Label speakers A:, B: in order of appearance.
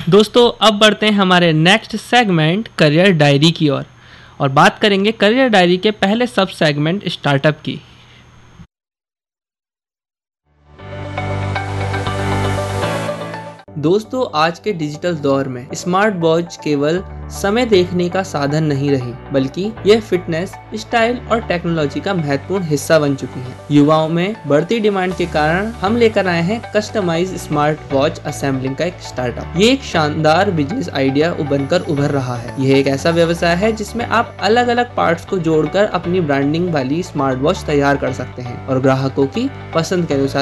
A: दोस्तों अब बढ़ते हैं हमारे नेक्स्ट सेगमेंट करियर डायरी की ओर और बात करेंगे करियर डायरी के पहले सब सेगमेंट स्टार्टअप की। दोस्तों आज के डिजिटल दौर में स्मार्ट वॉच केवल समय देखने का साधन नहीं रही, बल्कि यह फिटनेस, स्टाइल और टेक्नोलॉजी का महत्वपूर्ण हिस्सा बन चुकी है। युवाओं में बढ़ती डिमांड के कारण हम लेकर आए हैं कस्टमाइज स्मार्ट वॉच असेंबलिंग का एक स्टार्टअप। ये एक शानदार बिजनेस आइडिया बनकर उभर रहा है। यह एक ऐसा व्यवसाय है जिसमें आप अलग अलग पार्ट्स को जोड़कर अपनी ब्रांडिंग वाली स्मार्ट वॉच तैयार कर सकते हैं और ग्राहकों की पसंद के अनुसार